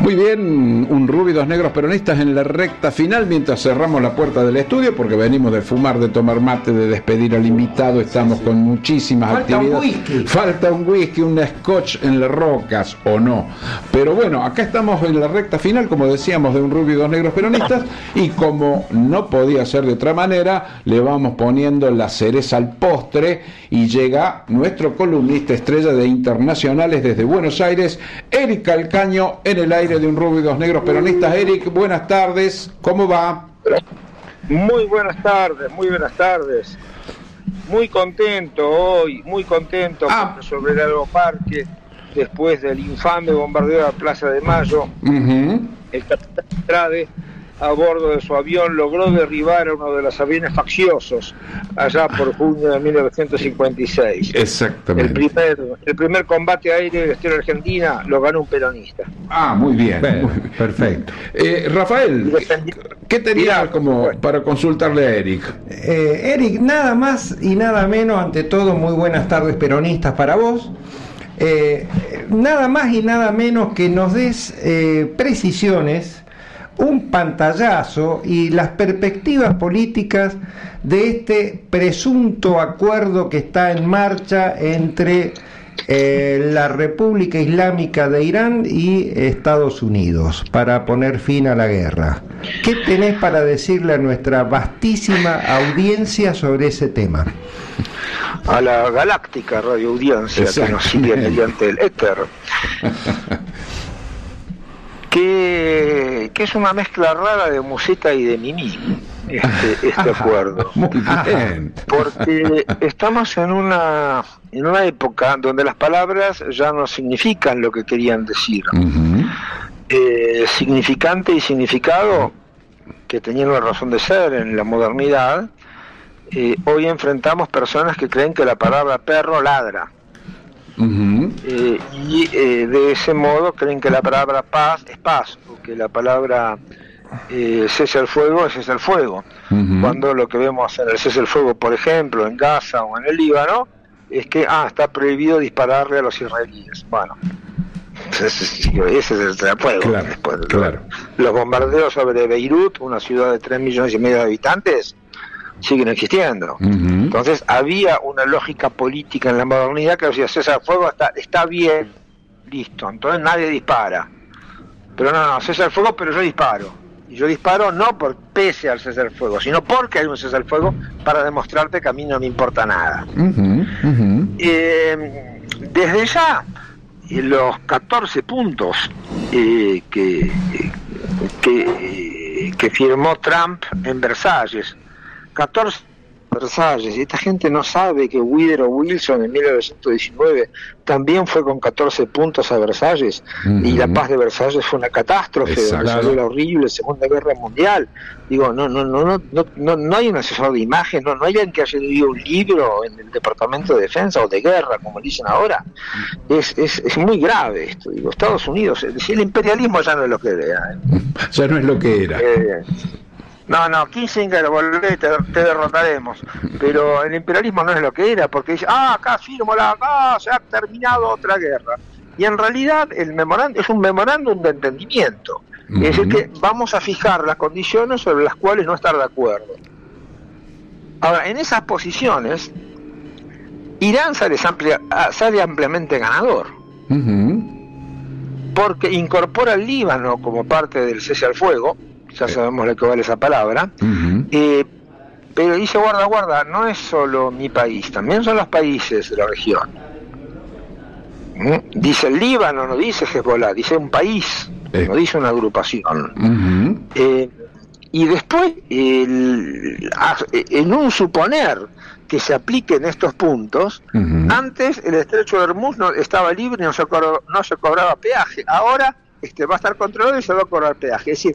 Muy bien, un rubio y dos negros peronistas en la recta final mientras cerramos la puerta del estudio porque venimos de fumar, de tomar mate, de despedir al invitado, estamos con muchísimas actividades. Falta un whisky, un scotch en las rocas o no. Pero bueno, acá estamos en la recta final, como decíamos, de un rubio y dos negros peronistas y como no podía ser de otra manera, le vamos poniendo la cereza al postre y llega nuestro columnista estrella de internacionales desde Buenos Aires, Eric Calcaño, en el aire de un rubio y dos negros peronistas. Eric, buenas tardes, ¿cómo va? Muy buenas tardes, muy buenas tardes. Muy contento hoy, muy contento porque sobre el Aeroparque, después del infame bombardeo de la Plaza de Mayo, el capitán Andrade, a bordo de su avión, logró derribar a uno de los aviones facciosos allá por junio de 1956. Exactamente. El primer combate aéreo de la historia argentina lo ganó un peronista. Muy bien. Perfecto. Rafael, ¿qué tenías para consultarle a Eric? Eric, nada más y nada menos, ante todo, muy buenas tardes peronistas para vos. Nada más y nada menos que nos des precisiones, un pantallazo y las perspectivas políticas de este presunto acuerdo que está en marcha entre la República Islámica de Irán y Estados Unidos para poner fin a la guerra. ¿Qué tenés para decirle a nuestra vastísima audiencia sobre ese tema? A la galáctica radioaudiencia que nos sigue mediante el éter. Que es una mezcla rara de museta y de mimí, este acuerdo. Muy bien. Porque estamos en una época donde las palabras ya no significan lo que querían decir. Significante y significado, que tenían una razón de ser en la modernidad, hoy enfrentamos personas que creen que la palabra perro ladra. De ese modo creen que la palabra paz es paz, o que la palabra cese el fuego es cese el fuego, cuando lo que vemos en el cese el fuego, por ejemplo, en Gaza o en el Líbano, es que está prohibido dispararle a los israelíes. Bueno, ese es el cese el fuego. Claro. Los bombardeos sobre Beirut, una ciudad de 3,5 millones de habitantes, siguen existiendo. Entonces había una lógica política en la modernidad que decía cesa el fuego, está bien, listo, entonces nadie dispara, pero no, cesa el fuego, pero yo disparo, y yo disparo no por pese al cese el fuego, sino porque hay un cese el fuego para demostrarte que a mí no me importa nada. Desde ya los 14 puntos que firmó Trump en Versalles, 14 Versalles, y esta gente no sabe que Woodrow Wilson en 1919 también fue con 14 puntos a Versalles, y la paz de Versalles fue una catástrofe, salió la horrible Segunda Guerra Mundial. Digo, no hay un asesor de imagen, no hay alguien que haya leído un libro en el Departamento de Defensa o de Guerra, como dicen ahora. Es muy grave esto. Digo, Estados Unidos, el imperialismo ya no es lo que era. Ya no es lo que era. No, Kissinger, volvé, te derrotaremos. Pero el imperialismo no es lo que era, porque dice, acá firmo se ha terminado otra guerra. Y en realidad el memorándum es un memorándum de entendimiento. Es decir, que vamos a fijar las condiciones sobre las cuales no estar de acuerdo. Ahora, en esas posiciones, Irán sale ampliamente ganador. Porque incorpora al Líbano como parte del cese al fuego. Ya sabemos lo que vale esa palabra, pero dice, guarda, no es solo mi país, también son los países de la región. Dice el Líbano, no dice Hezbollah, dice un país, no dice una agrupación. Y después, en un suponer que se apliquen estos puntos, antes el estrecho de Hormuz estaba libre y no se cobraba peaje, ahora va a estar controlado y se va a cobrar peaje. Es decir,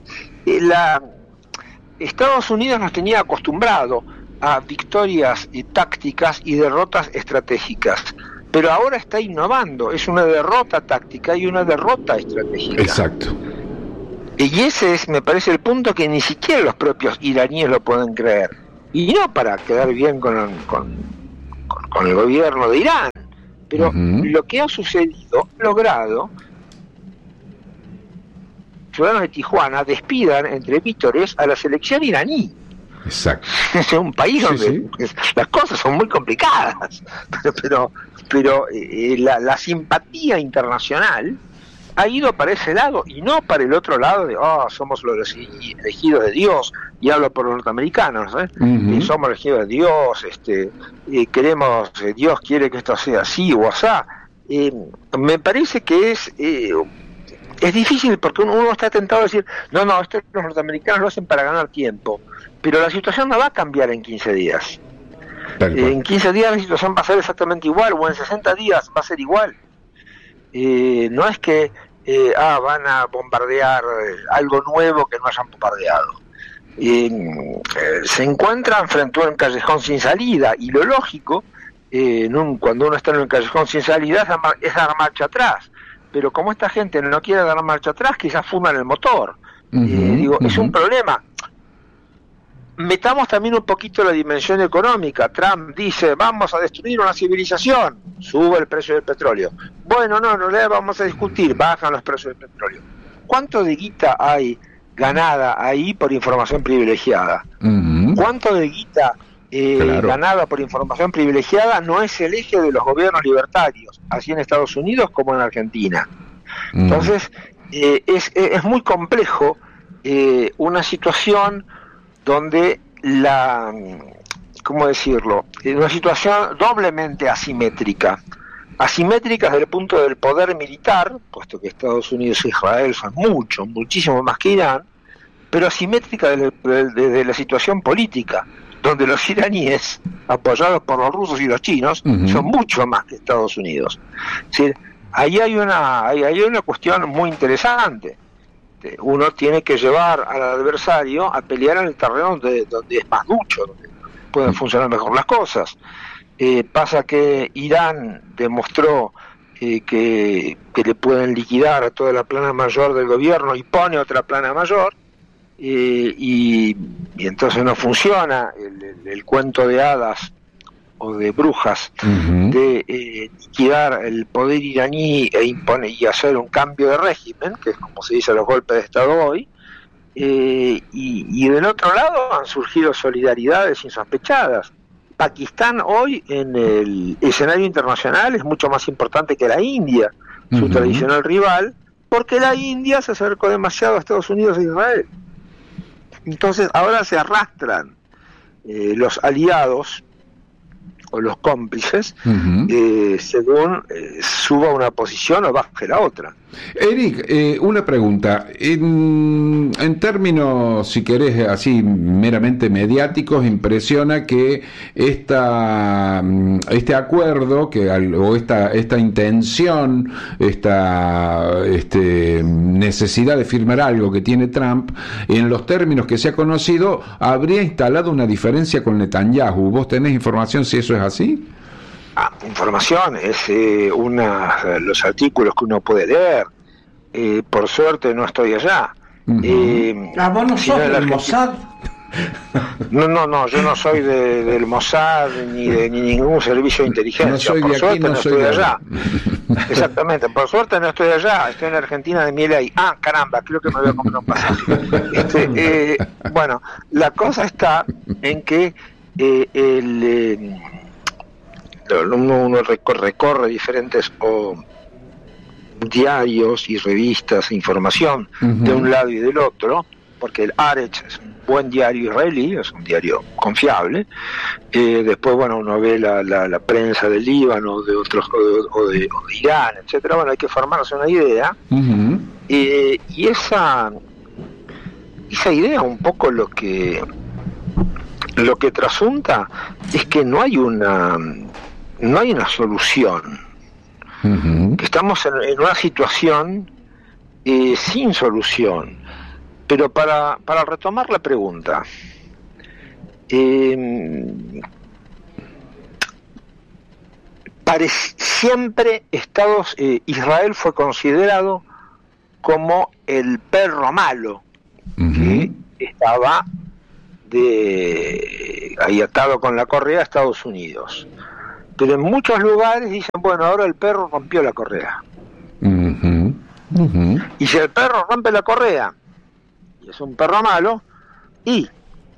Estados Unidos nos tenía acostumbrado a victorias tácticas y derrotas estratégicas, pero ahora está innovando, es una derrota táctica y una derrota estratégica. Exacto. Y ese es, me parece, el punto que ni siquiera los propios iraníes lo pueden creer. Y no para quedar bien con el gobierno de Irán, pero lo que ha sucedido, logrado ciudadanos de Tijuana despidan entre vítores a la selección iraní. Exacto. Es un país donde las cosas son muy complicadas, pero la simpatía internacional ha ido para ese lado y no para el otro lado de somos los elegidos de Dios, y hablo por los norteamericanos, somos elegidos de Dios, queremos, Dios quiere que esto sea así o asá. Me parece que es difícil, porque uno está tentado a decir no, esto los norteamericanos lo hacen para ganar tiempo, pero la situación no va a cambiar en 15 días. En 15 días la situación va a ser exactamente igual, o en 60 días va a ser igual. No es que van a bombardear algo nuevo que no hayan bombardeado. Se encuentran frente a un callejón sin salida, y lo lógico, cuando uno está en un callejón sin salida, es dar marcha atrás. Pero como esta gente no quiere dar marcha atrás, quizás fundan el motor. Es un problema. Metamos también un poquito la dimensión económica. Trump dice, vamos a destruir una civilización, sube el precio del petróleo. Bueno, no le vamos a discutir, bajan los precios del petróleo. ¿Cuánto de guita hay ganada ahí por información privilegiada? ¿Cuánto de guita ganada por información privilegiada no es el eje de los gobiernos libertarios, así en Estados Unidos como en Argentina? Entonces, es muy complejo una situación donde ¿cómo decirlo? Una situación doblemente asimétrica desde el punto del poder militar, puesto que Estados Unidos e Israel son muchísimo más que Irán, pero asimétrica desde la situación política, donde los iraníes, apoyados por los rusos y los chinos, son mucho más que Estados Unidos. Es decir, ahí hay una cuestión muy interesante. Uno tiene que llevar al adversario a pelear en el terreno donde es más ducho, donde pueden funcionar mejor las cosas. Pasa que Irán demostró que le pueden liquidar a toda la plana mayor del gobierno y pone otra plana mayor, y entonces no funciona el cuento de hadas o de brujas de liquidar el poder iraní y hacer un cambio de régimen, que es como se dice los golpes de Estado hoy, y del otro lado han surgido solidaridades insospechadas. Pakistán hoy en el escenario internacional es mucho más importante que la India, su tradicional rival, porque la India se acercó demasiado a Estados Unidos e Israel. Entonces ahora se arrastran los aliados o los cómplices según suba una posición o baje la otra. Eric, una pregunta. En términos, si querés, así meramente mediáticos, impresiona que este acuerdo, o esta intención, esta necesidad de firmar algo que tiene Trump, en los términos que se ha conocido, habría instalado una diferencia con Netanyahu. ¿Vos tenés información si eso es así? Información es los artículos que uno puede leer. Por suerte no estoy allá. ¿Vos no sos del Mossad? No, yo no soy del Mossad ni de ningún servicio de inteligencia. Por suerte no estoy allá. Exactamente, por suerte no estoy allá. Estoy en Argentina de Milei. Caramba, creo que me voy a comprar un pasaje. Bueno, la cosa está en que uno recorre diferentes diarios y revistas e información de un lado y del otro, porque el Haaretz es un buen diario israelí, es un diario confiable. Después, uno ve la prensa del Líbano, de otros o de Irán, etcétera. Hay que formarse una idea. Y esa idea, un poco lo que trasunta es que no hay una solución, que estamos en una situación sin solución. Pero para retomar la pregunta, siempre Israel fue considerado como el perro malo que estaba ahí atado con la correa a Estados Unidos. Pero en muchos lugares dicen, ahora el perro rompió la correa. Y si el perro rompe la correa y es un perro malo, y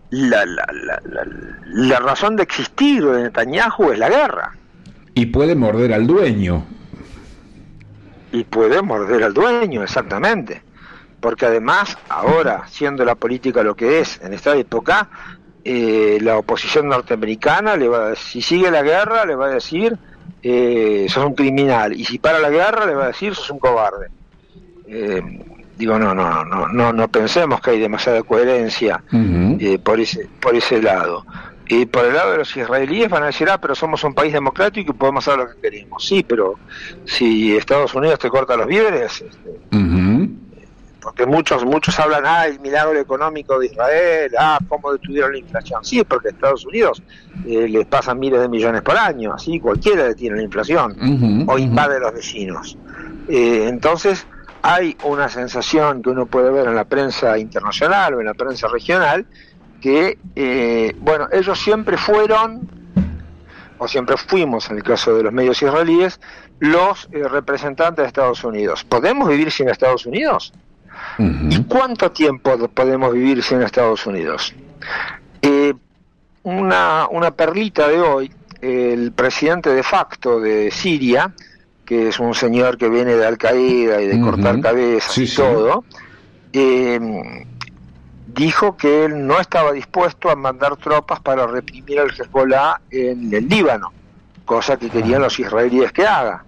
la razón de existir de Netanyahu es la guerra. Y puede morder al dueño. Y puede morder al dueño, exactamente. Porque además, ahora, siendo la política lo que es en esta época, la oposición norteamericana, si sigue la guerra, le va a decir, sos un criminal. Y si para la guerra, le va a decir, sos un cobarde. Digo, no pensemos que hay demasiada coherencia por ese lado. Y por el lado de los israelíes van a decir, pero somos un país democrático y podemos hacer lo que queremos. Sí, pero si Estados Unidos te corta los víveres, porque muchos hablan, el milagro económico de Israel, cómo detuvieron la inflación. Sí, porque a Estados Unidos les pasan miles de millones por año, así cualquiera detiene la inflación o invade a los vecinos. Entonces, hay una sensación que uno puede ver en la prensa internacional o en la prensa regional, que ellos siempre fueron, o siempre fuimos, en el caso de los medios israelíes, los representantes de Estados Unidos. ¿Podemos vivir sin Estados Unidos? ¿Y cuánto tiempo podemos vivir sin Estados Unidos? Una perlita de hoy, el presidente de facto de Siria, que es un señor que viene de Al Qaeda y de cortar cabezas todo, dijo que él no estaba dispuesto a mandar tropas para reprimir al Hezbollah en el Líbano, cosa que querían los israelíes que haga.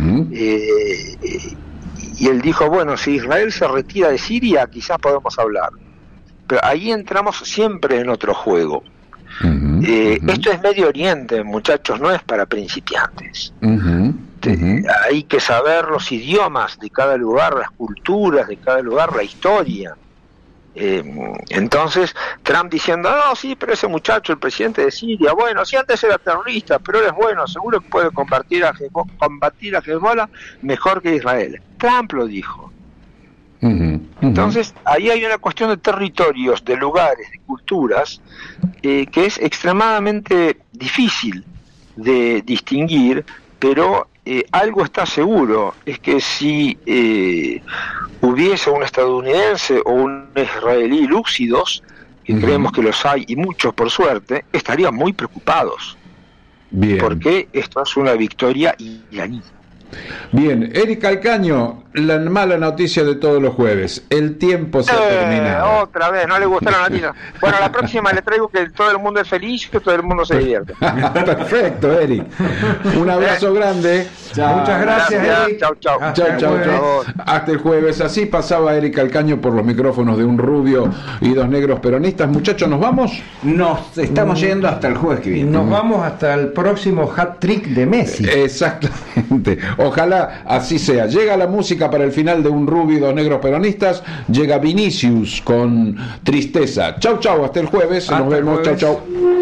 Y él dijo, bueno, si Israel se retira de Siria, quizás podemos hablar. Pero ahí entramos siempre en otro juego. Esto es Medio Oriente, muchachos, no es para principiantes. Hay que saber los idiomas de cada lugar, las culturas de cada lugar, la historia. Entonces Trump diciendo, sí, pero ese muchacho, el presidente de Siria, bueno, sí, antes era terrorista, pero él es bueno, seguro que puede combatir a Hezbollah mejor que Israel. Trump lo dijo. Entonces ahí hay una cuestión de territorios, de lugares, de culturas, que es extremadamente difícil de distinguir, pero algo está seguro, es que si hubiese un estadounidense o un israelí lúcidos, que creemos que los hay y muchos por suerte, estarían muy preocupados. Bien. Porque esto es una victoria iraní. Bien, Eric Calcaño, la mala noticia de todos los jueves, el tiempo se ha terminado. Otra vez, no le gustó la noticia. Bueno, la próxima le traigo que todo el mundo es feliz y que todo el mundo se divierte. Perfecto, Eric. Un abrazo grande. Chao. Muchas gracias, Eric. Chao. Hasta el jueves. Así pasaba Eric Calcaño por los micrófonos de Un Rubio y Dos Negros Peronistas. Muchachos, ¿nos vamos? Nos estamos yendo hasta el jueves que viene. Nos vamos hasta el próximo hat-trick de Messi. Exactamente. Ojalá así sea. Llega la música para el final de Un Rubio y Dos Negros Peronistas. Llega Vinicius con Tristeza. Chau, hasta el jueves. Nos vemos. Chau.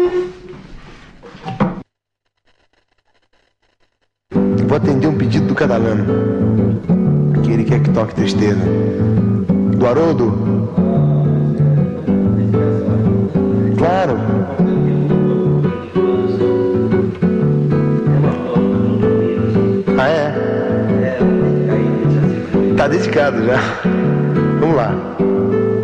Vou atender pedido do Catalano, que ele quer que toque Tristeza. Do Haroldo? Claro. É? Tá dedicado já. Vamos lá.